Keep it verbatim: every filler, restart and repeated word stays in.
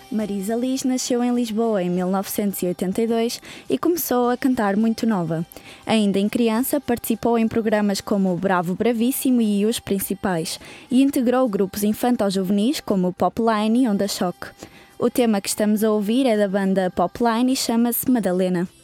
Marisa Liz nasceu em Lisboa em mil novecentos e oitenta e dois e começou a cantar muito nova. Ainda em criança, participou em programas como o Bravo Bravíssimo e Os Principais e integrou grupos infanto-juvenis como o Popline e Onda Choque. O tema que estamos a ouvir é da banda Popline e chama-se Madalena.